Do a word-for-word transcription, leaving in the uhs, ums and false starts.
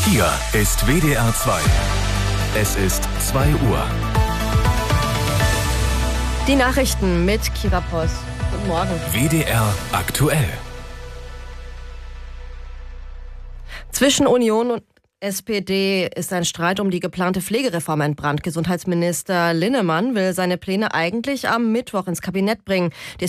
Hier ist W D R zwei. Es ist zwei Uhr. Die Nachrichten mit Kira Post. Guten Morgen. W D R aktuell. Zwischen Union und S P D ist ein Streit um die geplante Pflegereform entbrannt. Gesundheitsminister Linnemann will seine Pläne eigentlich am Mittwoch ins Kabinett bringen. Die